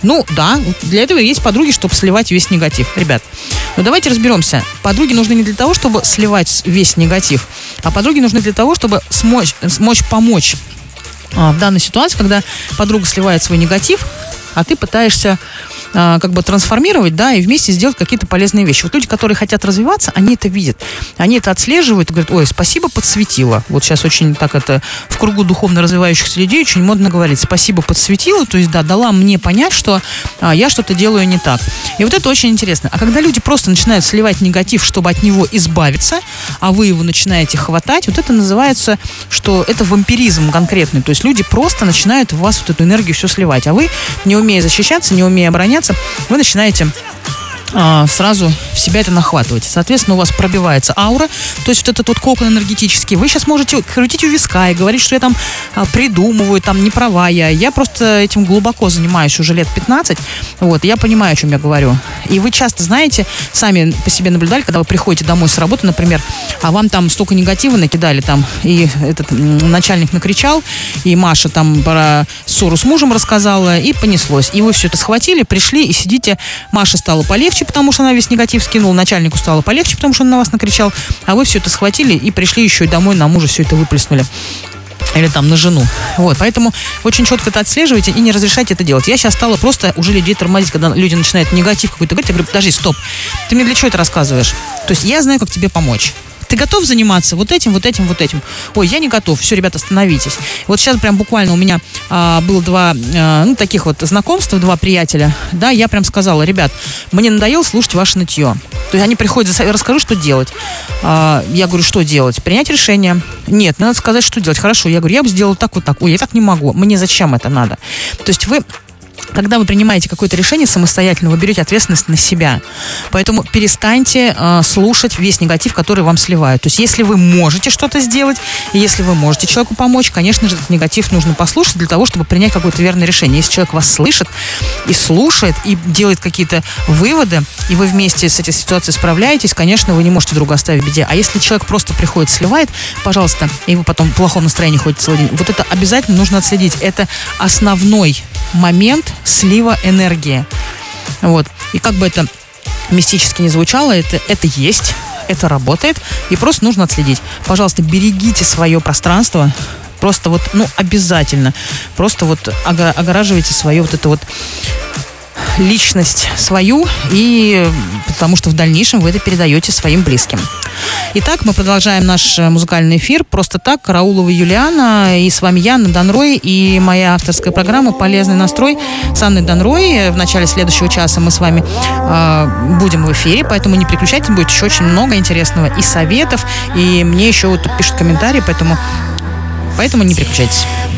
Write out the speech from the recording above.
Ну, да, для этого есть подруги, чтобы сливать весь негатив. Ребят, ну давайте разберемся. Подруги нужны не для того, чтобы сливать весь негатив, а подруги нужны для того, чтобы смочь помочь в данной ситуации, когда подруга сливает свой негатив, а ты пытаешься как бы трансформировать, да, и вместе сделать какие-то полезные вещи. Вот люди, которые хотят развиваться, они это видят. Они это отслеживают и говорят: ой, спасибо, подсветила. Вот сейчас очень так это в кругу духовно развивающихся людей очень модно говорить: спасибо, подсветила, то есть, да, дала мне понять, что я что-то делаю не так. И вот это очень интересно. А когда люди просто начинают сливать негатив, чтобы от него избавиться, а вы его начинаете хватать, вот это называется, что это вампиризм конкретный. То есть люди просто начинают в вас вот эту энергию все сливать, а вы, не умея защищаться, не умея обороняться, вы начинаете сразу в себя это нахватывать. Соответственно, у вас пробивается аура, то есть вот этот вот кокон энергетический. Вы сейчас можете крутить у виска и говорить, что я там придумываю, там не права я. Я просто этим глубоко занимаюсь уже лет 15. Вот, и я понимаю, о чем я говорю. И вы часто знаете, сами по себе наблюдали, когда вы приходите домой с работы, например, а вам там столько негатива накидали, там, и этот начальник накричал, и Маша там про ссору с мужем рассказала, и понеслось. И вы все это схватили, пришли и сидите. Маша стало полегче, потому что она весь негатив скинула, начальнику стало полегче, потому что он на вас накричал, а вы все это схватили и пришли еще и домой на мужа все это выплеснули. Или там на жену. Вот, поэтому очень четко это отслеживайте и не разрешайте это делать. Я сейчас стала просто уже людей тормозить, когда люди начинают негатив какой-то говорить. Я говорю: подожди, стоп, ты мне для чего это рассказываешь? То есть я знаю, как тебе помочь. Ты готов заниматься вот этим, вот этим, вот этим? Ой, я не готов. Все, ребята, остановитесь. Вот сейчас прям буквально у меня было два таких вот знакомства, два приятеля. Да, я прям сказала: ребят, мне надоело слушать ваше нытье. То есть они приходят: расскажу, что делать. Я говорю: что делать? Принять решение. Нет, надо сказать, что делать. Хорошо, я говорю: я бы сделала так, вот так. Ой, я так не могу. Мне зачем это надо? То есть когда вы принимаете какое-то решение самостоятельно, вы берете ответственность на себя. Поэтому перестаньте слушать весь негатив, который вам сливают. То есть если вы можете что-то сделать, и если вы можете человеку помочь, конечно же, этот негатив нужно послушать для того, чтобы принять какое-то верное решение. Если человек вас слышит и слушает, и делает какие-то выводы, и вы вместе с этой ситуацией справляетесь, конечно, вы не можете друга оставить в беде. А если человек просто приходит, сливает, пожалуйста, и вы потом в плохом настроении ходите целый день, вот это обязательно нужно отследить. Это основной момент слива энергии. Вот. И как бы это мистически не звучало, это есть, это работает, и просто нужно отследить. Пожалуйста, берегите свое пространство, просто вот, обязательно, просто вот огораживайте свое вот это вот личность свою, и потому что в дальнейшем вы это передаете своим близким. Итак, мы продолжаем наш музыкальный эфир «Просто так», Караулова Юлиана, и с вами я, Анна Донрой, и моя авторская программа «Полезный настрой» с Анной Донрой. В начале следующего часа мы с вами будем в эфире, поэтому не переключайтесь, будет еще очень много интересного и советов, и мне еще вот тут пишут комментарии, поэтому не переключайтесь.